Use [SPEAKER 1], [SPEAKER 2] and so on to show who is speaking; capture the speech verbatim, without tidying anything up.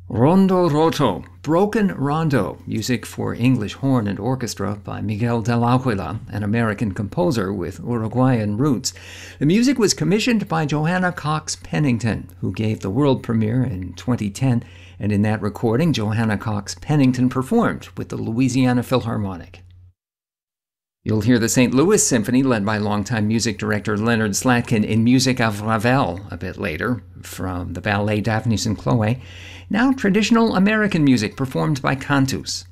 [SPEAKER 1] Rondo Roto, Broken Rondo, music for English horn and orchestra by Miguel del Aguila, an American composer with Uruguayan roots. The music was commissioned by Johanna Cox Pennington, who gave the world premiere in twenty ten, and in that recording, Johanna Cox Pennington performed with the Louisiana Philharmonic. You'll hear the Saint Louis Symphony, led by longtime music director Leonard Slatkin, in Music of Ravel a bit later, from the ballet Daphnis and Chloe. Now traditional American music performed by Cantus.